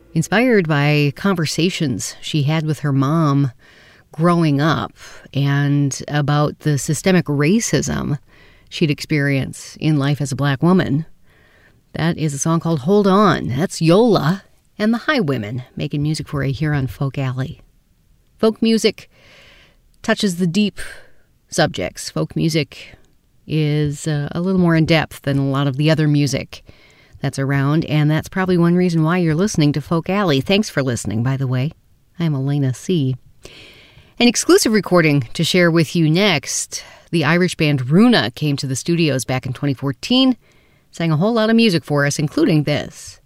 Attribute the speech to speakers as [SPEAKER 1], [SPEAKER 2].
[SPEAKER 1] inspired by conversations she had with her mom growing up and about the systemic racism she'd experienced in life as a black woman. That is a song called Hold On. That's Yola and the Highwomen making music for you here on Folk Alley. Folk music touches the deep subjects. Folk music is a little more in-depth than a lot of the other music that's around, and that's probably one reason why you're listening to Folk Alley. Thanks for listening, by the way. I'm Elena C. An exclusive recording to share with you next. The Irish band Runa came to the studios back in 2014, sang a whole lot of music for us, including this.